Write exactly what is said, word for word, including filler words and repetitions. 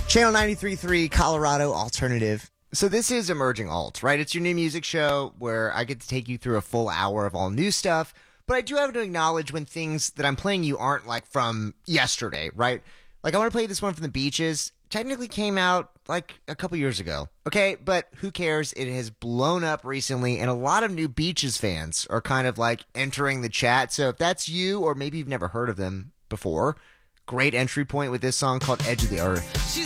Channel ninety-three point three, Colorado Alternative. So this is Emerging Alt, right? It's your new music show where I get to take you through a full hour of all new stuff, but I do have to acknowledge when things that I'm playing you aren't like from yesterday, right? Like I want to play this one from the Beaches. Technically came out like a couple years ago, okay? But who cares? It has blown up recently, and a lot of new Beaches fans are kind of like entering the chat. So if that's you, or maybe you've never heard of them before, great entry point with this song called Edge of the Earth. She's